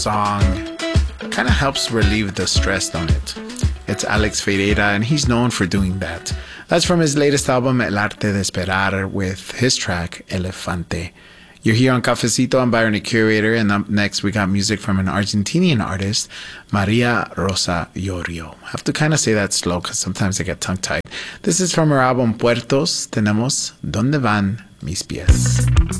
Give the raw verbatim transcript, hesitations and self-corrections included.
song kind of helps relieve the stress on it. It's Alex Ferreira, and he's known for doing that. That's from his latest album, El Arte de Esperar, with his track, Elefante. You're here on Cafecito. I'm Byron, the curator, and up next we got music from an Argentinian artist, Maria Rosa Llorio. I have to kind of say that slow because sometimes I get tongue-tied. This is from her album Puertos. Tenemos Donde Van Mis Pies.